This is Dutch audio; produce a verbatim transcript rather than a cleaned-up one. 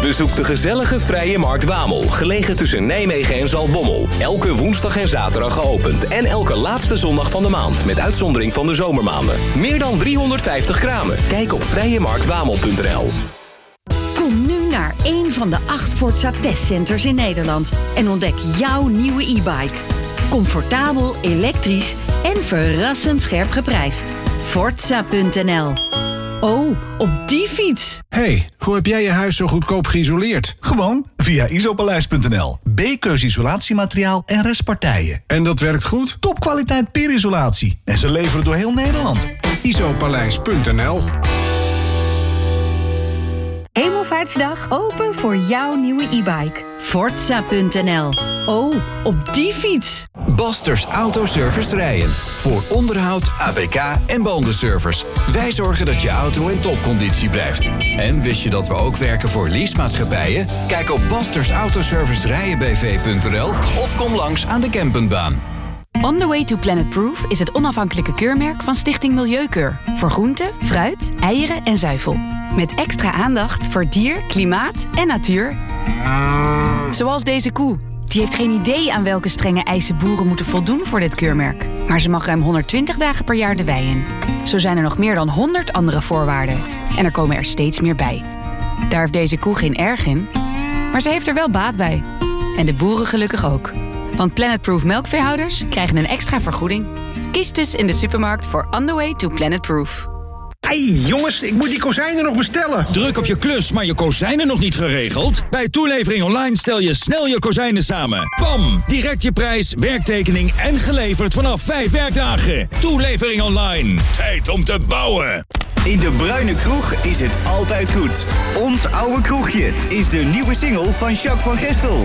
Bezoek de gezellige Vrije Markt Wamel, gelegen tussen Nijmegen en Zaltbommel. Elke woensdag en zaterdag geopend en elke laatste zondag van de maand, met uitzondering van de zomermaanden. Meer dan driehonderdvijftig kramen. Kijk op vrije markt wamel punt n l. Kom nu naar één van de acht Forza testcenters in Nederland en ontdek jouw nieuwe e-bike. Comfortabel, elektrisch en verrassend scherp geprijsd. Forza punt n l. Oh, op die fiets! Hey, hoe heb jij je huis zo goedkoop geïsoleerd? Gewoon via isopaleis punt n l. B-keus isolatiemateriaal en restpartijen. En dat werkt goed? Topkwaliteit peerisolatie. En ze leveren door heel Nederland. isopaleis punt n l. Hemelvaartsdag open voor jouw nieuwe e-bike. Forza punt n l. Oh, op die fiets! Basters Autoservice Rijen. Voor onderhoud, A P K en bandenservice. Wij zorgen dat je auto in topconditie blijft. En wist je dat we ook werken voor leasemaatschappijen? Kijk op basters autoservice rijen b v punt n l of kom langs aan de Kempenbaan. On the Way to Planet Proof is het onafhankelijke keurmerk van Stichting Milieukeur. Voor groente, fruit, eieren en zuivel. Met extra aandacht voor dier, klimaat en natuur. Zoals deze koe. Die heeft geen idee aan welke strenge eisen boeren moeten voldoen voor dit keurmerk. Maar ze mag ruim honderdtwintig dagen per jaar de wei in. Zo zijn er nog meer dan honderd andere voorwaarden. En er komen er steeds meer bij. Daar heeft deze koe geen erg in. Maar ze heeft er wel baat bij. En de boeren gelukkig ook. Want Planetproof melkveehouders krijgen een extra vergoeding. Kies dus in de supermarkt voor On the Way to Planet Proof. Hey jongens, ik moet die kozijnen nog bestellen. Druk op je klus, maar je kozijnen nog niet geregeld? Bij Toelevering Online stel je snel je kozijnen samen. Pam! Direct je prijs, werktekening en geleverd vanaf vijf werkdagen. Toelevering Online. Tijd om te bouwen. In de Bruine Kroeg is het altijd goed. Ons oude kroegje is de nieuwe single van Jacques van Gestel.